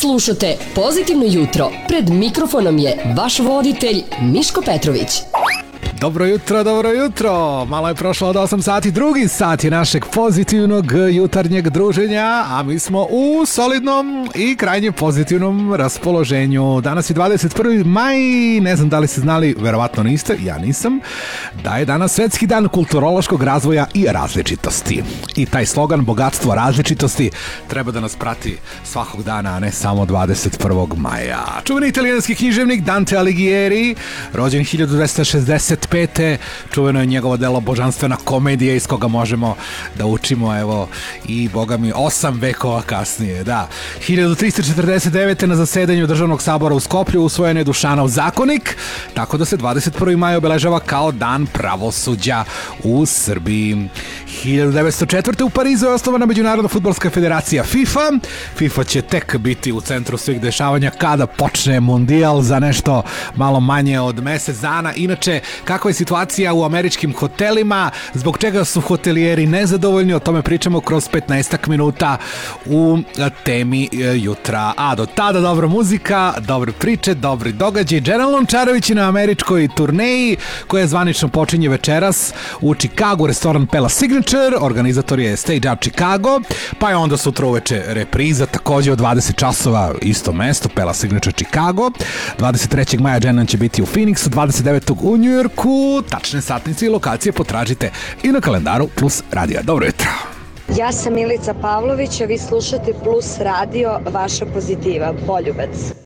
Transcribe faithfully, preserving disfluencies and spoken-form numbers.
Slušate Pozitivno jutro. Pred mikrofonom je vaš voditelj Miško Petrović. Dobro jutro, dobro jutro. Malo je prošlo od osam sati, drugi sat je našeg pozitivnog jutarnjeg druženja, a mi smo u solidnom i krajnje pozitivnom raspoloženju. Danas je dvadeset prvi maj, ne znam da li ste znali, verovatno niste, ja nisam, da je danas Svetski dan kulturološkog razvoja i različitosti. I taj slogan bogatstvo različitosti treba da nas prati svakog dana, a ne samo dvadeset prvog maja. Čuveni italijanski književnik Dante Alighieri, rođen hiljadu dvesta šezdeset pete. Čuveno je njegovo delo Božanstvena komedija iz koga možemo da učimo, evo, i boga mi osam vekova kasnije, da. hiljadu trista četrdeset devete. na zasedanju Državnog sabora u Skoplju usvojen je Dušanov zakonik, tako da se dvadeset prvi maj obeležava kao dan pravosuđa u Srbiji. hiljadu devetsto četvrte. u Parizu je osnovana Međunarodna fudbalska federacija FIFA. FIFA će tek biti u centru svih dešavanja kada počne mundijal za nešto malo manje od mesec dana. Inače, kakva je situacija u američkim hotelima, zbog čega su hotelijeri nezadovoljni, o tome pričamo kroz petnaestak minuta u temi jutra. A do tada dobra muzika, dobre priče, dobri događaj. Dženan Lončarević je na američkoj turneji koja zvanično počinje večeras u Chicagu, restoran Pella Signature, organizator je Stage Up Chicago, pa je onda sutra uveče repriza, takođe od dvadeset časova, isto mesto, Pella Signature Chicago. dvadeset trećeg maja Dženan će biti u Phoenixu, dvadeset devetog u New Yorku. Tačne satnice i lokacije potražite i na kalendaru Plus radija. Dobro jutro. Ja sam Milica Pavlović, a vi slušate Plus radio, vaša pozitiva, Poljubac.